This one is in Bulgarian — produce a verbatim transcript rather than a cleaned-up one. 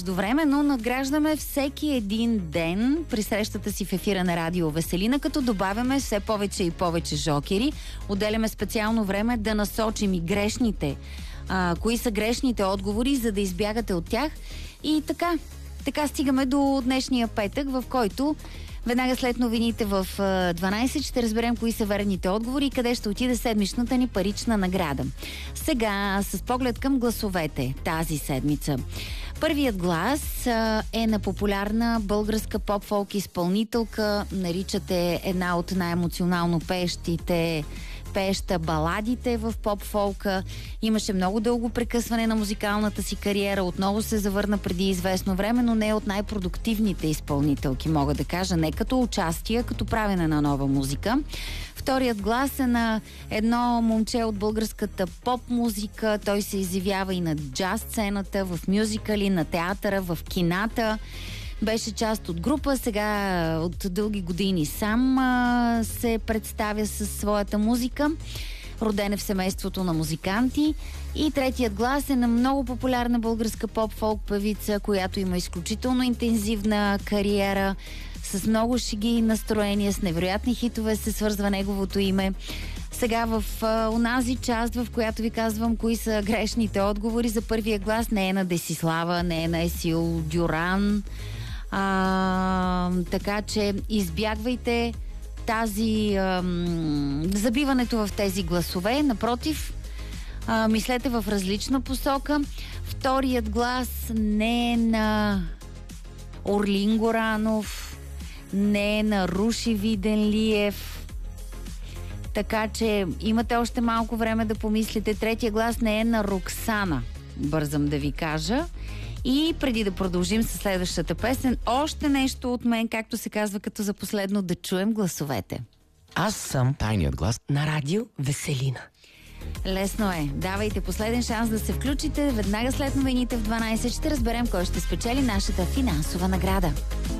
междувременно награждаме всеки един ден при срещата си в ефира на Радио Веселина, като добавяме все повече и повече жокери. Отделяме специално време да насочим и грешните, а, кои са грешните отговори, за да избягате от тях. И така, така стигаме до днешния петък, в който веднага след новините в дванайсет ще разберем кои са верните отговори и къде ще отиде седмичната ни парична награда. Сега с поглед към гласовете тази седмица. Първият глас а, е на популярна българска поп-фолк изпълнителка. Наричате една от най-емоционално пеещите пееща баладите в поп-фолка. Имаше много дълго прекъсване на музикалната си кариера. Отново се завърна преди известно време, но не е от най-продуктивните изпълнителки, мога да кажа. Не като участие, като правене на нова музика. Вторият глас е на едно момче от българската поп-музика. Той се изявява и на джаз сцената, в мюзикали, на театъра, в кината. Беше част от група, сега от дълги години сам а, се представя със своята музика. Роден е в семейството на музиканти. И третият глас е на много популярна българска поп-фолк певица, която има изключително интензивна кариера, с много шеги и настроения, с невероятни хитове се свързва неговото име. Сега в а, онази част, в която ви казвам кои са грешните отговори, за първия глас не е на Десислава, не е на Есил Дюран. А, така че избягвайте тази ам, забиването в тези гласове. Напротив, а, мислете в различна посока. Вторият глас не е на Орлин Горанов, не е на Руши Виденлиев. Така че имате още малко време да помислите. Третия глас не е на Роксана, бързам да ви кажа. И преди да продължим с следващата песен, още нещо от мен, както се казва, като за последно да чуем гласовете. Аз съм тайният глас на Радио Веселина. Лесно е. Давайте последен шанс да се включите. Веднага след новините в дванайсет ще разберем кой ще спечели нашата финансова награда.